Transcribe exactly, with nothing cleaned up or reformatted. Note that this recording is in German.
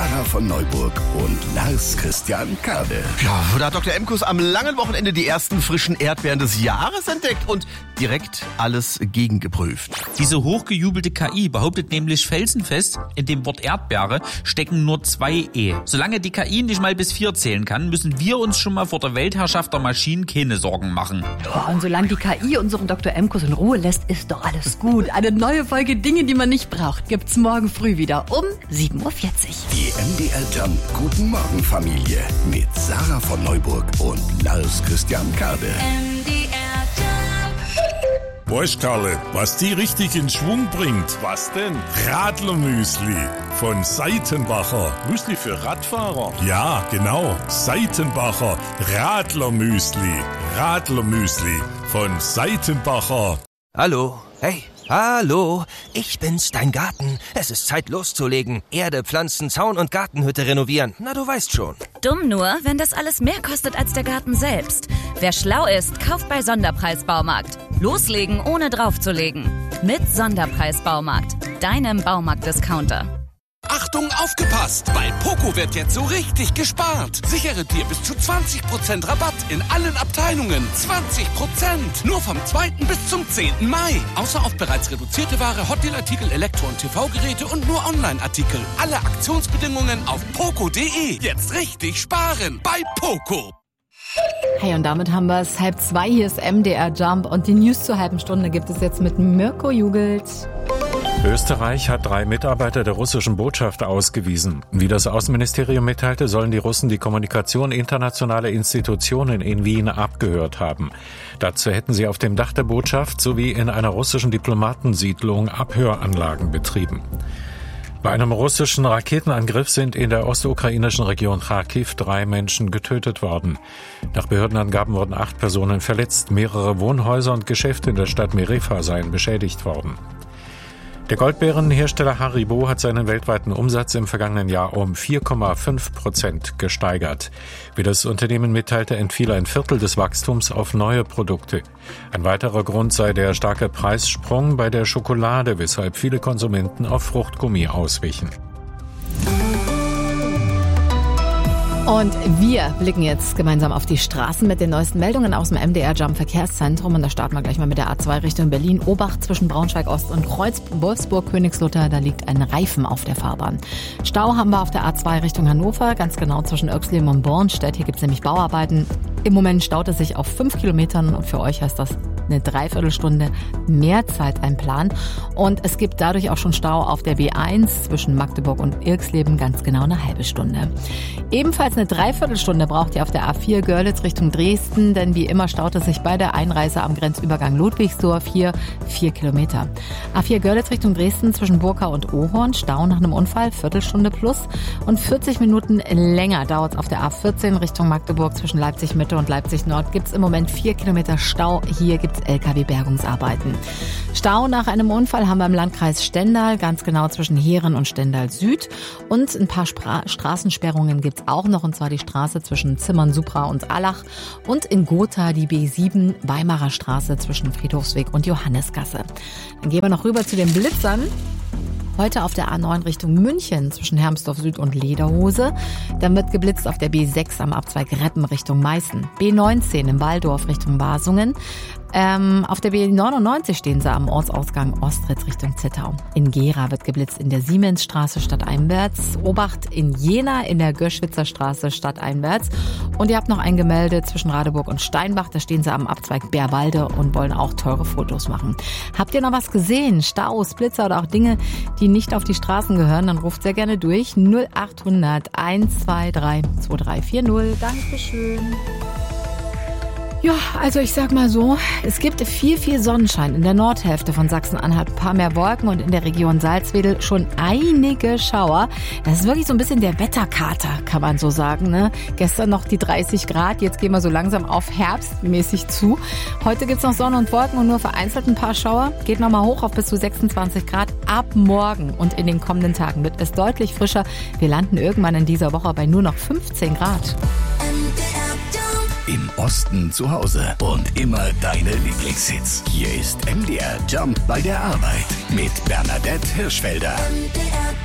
Sarah von Neuburg und Lars Christian Kade. Ja, da hat Doktor Emkus am langen Wochenende die ersten frischen Erdbeeren des Jahres entdeckt und direkt alles gegengeprüft. Diese hochgejubelte K I behauptet nämlich felsenfest, in dem Wort Erdbeere stecken nur zwei E. Solange die K I nicht mal bis vier zählen kann, müssen wir uns schon mal vor der Weltherrschaft der Maschinen keine Sorgen machen. Oh, und solange die K I unseren Doktor Emkus in Ruhe lässt, ist doch alles gut. Eine neue Folge Dinge, die man nicht braucht, gibt's morgen früh wieder um sieben Uhr vierzig. Die M D R Jump Guten Morgen Familie mit Sarah von Neuburg und Lars Christian Kade. M D R Jump. Weißt Karle, was die richtig in Schwung bringt? Was denn? Radlermüsli von Seitenbacher. Müsli für Radfahrer? Ja, genau. Seitenbacher Radlermüsli. Radlermüsli von Seitenbacher. Hallo, hey, hallo, ich bin's, dein Garten. Es ist Zeit loszulegen. Erde, Pflanzen, Zaun und Gartenhütte renovieren. Na, du weißt schon. Dumm nur, wenn das alles mehr kostet als der Garten selbst. Wer schlau ist, kauft bei Sonderpreis-Baumarkt. Loslegen, ohne draufzulegen. Mit Sonderpreis-Baumarkt, deinem Baumarkt-Discounter. Achtung, aufgepasst! Bei Poco wird jetzt so richtig gespart. Sichere dir bis zu zwanzig Prozent Rabatt in allen Abteilungen. zwanzig Prozent! Nur vom zweiten bis zum zehnten Mai. Außer auf bereits reduzierte Ware, Hotdeal-Artikel, Elektro- und T V-Geräte und nur Online-Artikel. Alle Aktionsbedingungen auf poco punkt de. Jetzt richtig sparen bei Poco. Hey, und damit haben wir es. Halb zwei, hier ist M D R Jump und die News zur halben Stunde gibt es jetzt mit Mirko Jugelt. Österreich hat drei Mitarbeiter der russischen Botschaft ausgewiesen. Wie das Außenministerium mitteilte, sollen die Russen die Kommunikation internationaler Institutionen in Wien abgehört haben. Dazu hätten sie auf dem Dach der Botschaft sowie in einer russischen Diplomatensiedlung Abhöranlagen betrieben. Bei einem russischen Raketenangriff sind in der ostukrainischen Region Kharkiv drei Menschen getötet worden. Nach Behördenangaben wurden acht Personen verletzt. Mehrere Wohnhäuser und Geschäfte in der Stadt Merefa seien beschädigt worden. Der Goldbeerenhersteller Haribo hat seinen weltweiten Umsatz im vergangenen Jahr um vier Komma fünf Prozent gesteigert. Wie das Unternehmen mitteilte, entfiel ein Viertel des Wachstums auf neue Produkte. Ein weiterer Grund sei der starke Preissprung bei der Schokolade, weshalb viele Konsumenten auf Fruchtgummi auswichen. Und wir blicken jetzt gemeinsam auf die Straßen mit den neuesten Meldungen aus dem M D R Jump Verkehrszentrum. Und da starten wir gleich mal mit der A zwei Richtung Berlin-Obacht zwischen Braunschweig-Ost und Kreuz-Wolfsburg-Königslutter. Da liegt ein Reifen auf der Fahrbahn. Stau haben wir auf der A zwei Richtung Hannover, ganz genau zwischen Oechsleben und Bornstedt. Hier gibt es nämlich Bauarbeiten. Im Moment staut es sich auf fünf Kilometern und für euch heißt das eine Dreiviertelstunde mehr Zeit einplanen. Und es gibt dadurch auch schon Stau auf der B eins zwischen Magdeburg und Irxleben, ganz genau eine halbe Stunde. Ebenfalls eine Dreiviertelstunde braucht ihr auf der A vier Görlitz Richtung Dresden, denn wie immer staut es sich bei der Einreise am Grenzübergang Ludwigsdorf hier vier Kilometer. A vier Görlitz Richtung Dresden zwischen Burkau und Ohorn, Stau nach einem Unfall, Viertelstunde plus. Und vierzig Minuten länger dauert es auf der A vierzehn Richtung Magdeburg zwischen Leipzig Mitte und Leipzig Nord. Gibt es im Moment vier Kilometer Stau, hier gibt es L K W-Bergungsarbeiten. Stau nach einem Unfall haben wir im Landkreis Stendal, ganz genau zwischen Heeren und Stendal Süd. Und ein paar Spra- Straßensperrungen gibt es auch noch, und zwar die Straße zwischen Zimmern-Supra und Allach und in Gotha die B sieben Weimarer Straße zwischen Friedhofsweg und Johannesgasse. Dann gehen wir noch rüber zu den Blitzern. Heute auf der A neun Richtung München zwischen Hermsdorf Süd und Lederhose. Dann wird geblitzt auf der B sechs am Abzweig Reppen Richtung Meißen. B neunzehn im Waldorf Richtung Basungen. Ähm, auf der B neunundneunzig stehen sie am Ortsausgang Ostritz Richtung Zittau. In Gera wird geblitzt in der Siemensstraße stadteinwärts. Obacht in Jena in der Göschwitzer Straße stadteinwärts. Und ihr habt noch ein Gemälde zwischen Radeburg und Steinbach. Da stehen sie am Abzweig Bärwalde und wollen auch teure Fotos machen. Habt ihr noch was gesehen? Staus, Blitzer oder auch Dinge, die nicht auf die Straßen gehören? Dann ruft sehr gerne durch. null achthundert eins zwei drei zwei drei vier null. Dankeschön. Ja, also ich sag mal so, es gibt viel, viel Sonnenschein in der Nordhälfte von Sachsen-Anhalt, ein paar mehr Wolken und in der Region Salzwedel schon einige Schauer. Das ist wirklich so ein bisschen der Wetterkater, kann man so sagen, ne? Gestern noch die dreißig Grad, jetzt gehen wir so langsam auf herbstmäßig zu. Heute gibt's noch Sonne und Wolken und nur vereinzelt ein paar Schauer. Geht nochmal hoch auf bis zu sechsundzwanzig Grad ab morgen und in den kommenden Tagen wird es deutlich frischer. Wir landen irgendwann in dieser Woche bei nur noch fünfzehn Grad. Im Osten zu Hause und immer deine Lieblingshits. Hier ist M D R Jump bei der Arbeit mit Bernadette Hirschfelder. M D R